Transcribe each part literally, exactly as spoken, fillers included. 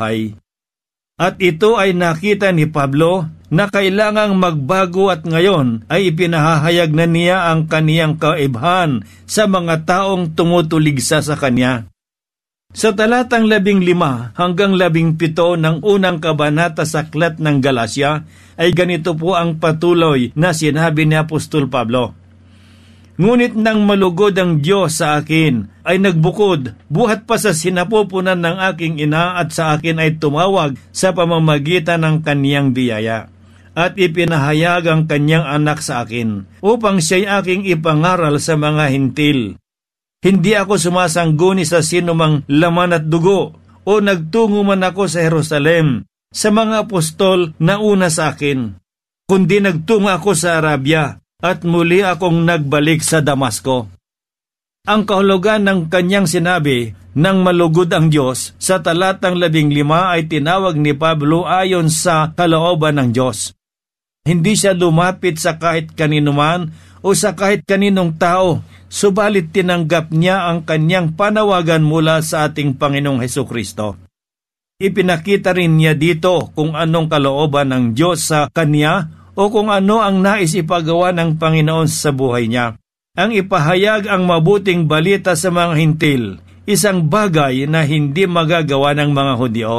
buhay. At ito ay nakita ni Pablo na kailangang magbago at ngayon ay ipinahahayag na niya ang kaniyang kaibhan sa mga taong tumutuligsa sa kanya. Sa talatang labing lima hanggang labing pito ng unang kabanata sa aklat ng Galasya ay ganito po ang patuloy na sinabi ni Apostol Pablo. Ngunit nang malugod ang Diyos sa akin ay nagbukod, buhat pa sa sinapupunan ng aking ina at sa akin ay tumawag sa pamamagitan ng kaniyang biyaya. At ipinahayag ang kanyang anak sa akin, upang siya'y aking ipangaral sa mga hintil. Hindi ako sumasangguni sa sinumang laman at dugo, o nagtungo man ako sa Jerusalem, sa mga apostol na una sa akin, kundi nagtungo ako sa Arabia, at muli akong nagbalik sa Damasco. Ang kahulugan ng kanyang sinabi, nang malugod ang Diyos, sa talatang labing lima ay tinawag ni Pablo ayon sa kalooban ng Diyos. Hindi siya lumapit sa kahit kaninuman o sa kahit kaninong tao, subalit tinanggap niya ang kanyang panawagan mula sa ating Panginoong Hesukristo. Ipinakita rin niya dito kung anong kalooban ng Diyos sa kanya o kung ano ang nais ipagawa ng Panginoon sa buhay niya. Ang ipahayag ang mabuting balita sa mga hintil, isang bagay na hindi magagawa ng mga Hudyo.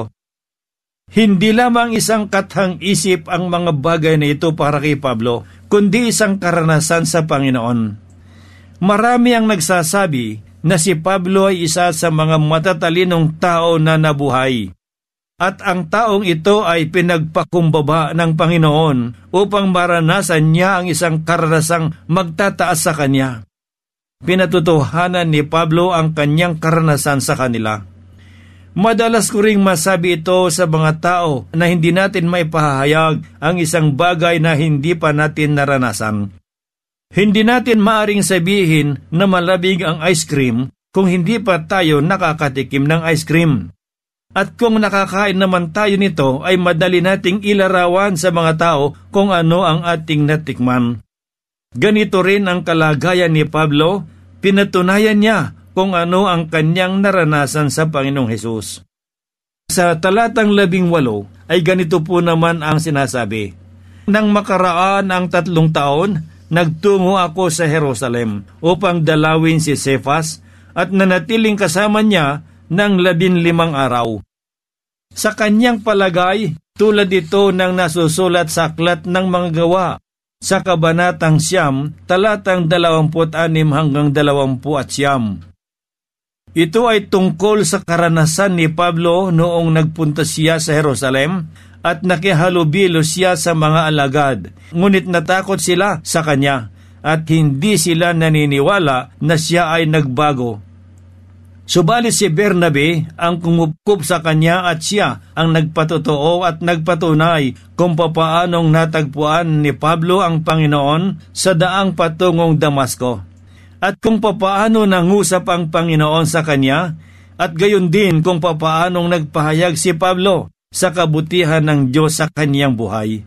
Hindi lamang isang kathang isip ang mga bagay na ito para kay Pablo, kundi isang karanasan sa Panginoon. Marami ang nagsasabi na si Pablo ay isa sa mga matatalinong tao na nabuhay. At ang taong ito ay pinagpakumbaba ng Panginoon upang maranasan niya ang isang karanasang magtataas sa kanya. Pinatutuhanan ni Pablo ang kanyang karanasan sa kanila. Madalas ko ring masabi ito sa mga tao na hindi natin maipahayag ang isang bagay na hindi pa natin naranasan. Hindi natin maaring sabihin na malabig ang ice cream kung hindi pa tayo nakakatikim ng ice cream. At kung nakakain naman tayo nito ay madali nating ilarawan sa mga tao kung ano ang ating natikman. Ganito rin ang kalagayan ni Pablo, pinatunayan niya kung ano ang kanyang naranasan sa Panginoong Hesus. Sa talatang labing walo ay ganito po naman ang sinasabi. Nang makaraan ang tatlong taon, nagtungo ako sa Jerusalem upang dalawin si Cephas at nanatiling kasama niya ng labin limang araw. Sa kanyang palagay, tulad ito ng nasusulat sa aklat ng mga gawa, sa kabanatang siyam, talatang dalawamput anim hanggang dalawampu at siyam. Ito ay tungkol sa karanasan ni Pablo noong nagpunta siya sa Jerusalem at nakihalubilo siya sa mga alagad, ngunit natakot sila sa kanya at hindi sila naniniwala na siya ay nagbago. Subalit si Bernabe ang kumupkup sa kanya at siya ang nagpatotoo at nagpatunay kung papaanong natagpuan ni Pablo ang Panginoon sa daang patungong Damasco, at kung papaano nangusap ang Panginoon sa kanya, at gayon din kung papaanong nagpahayag si Pablo sa kabutihan ng Diyos sa kanyang buhay.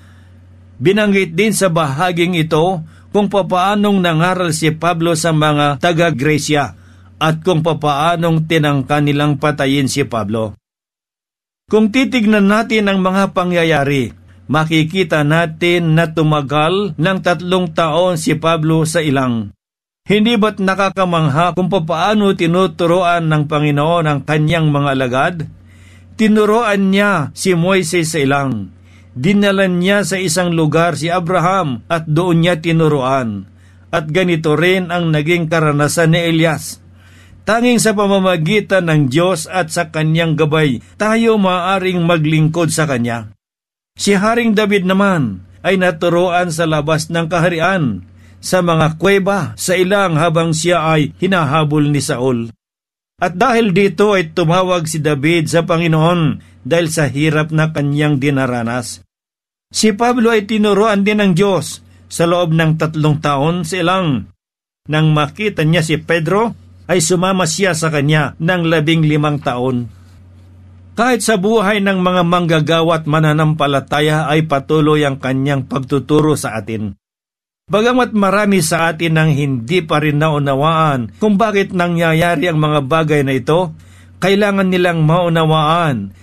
Binanggit din sa bahaging ito kung papaanong nangaral si Pablo sa mga taga-Gresya at kung papaanong tinangka nilang patayin si Pablo. Kung titignan natin ang mga pangyayari, makikita natin na tumagal ng tatlong taon si Pablo sa ilang. Hindi ba't nakakamangha kung papaano tinuturoan ng Panginoon ang kanyang mga alagad? Tinuroan niya si Moises sa ilang. Dinalan niya sa isang lugar si Abraham at doon niya tinuroan. At ganito rin ang naging karanasan ni Elias. Tanging sa pamamagitan ng Diyos at sa kanyang gabay, tayo maaaring maglingkod sa kanya. Si Haring David naman ay naturoan sa labas ng kaharian, sa mga kuweba sa ilang habang siya ay hinahabol ni Saul. At dahil dito ay tumawag si David sa Panginoon dahil sa hirap na kanyang dinaranas. Si Pablo ay tinuruan din ng Diyos sa loob ng tatlong taon sa ilang. Nang makita niya si Pedro, ay sumama siya sa kanya ng labing limang taon. Kahit sa buhay ng mga manggagawa at mananampalataya ay patuloy ang kanyang pagtuturo sa atin. Bagamat marami sa atin ang hindi pa rin naunawaan kung bakit nangyayari ang mga bagay na ito, kailangan nilang maunawaan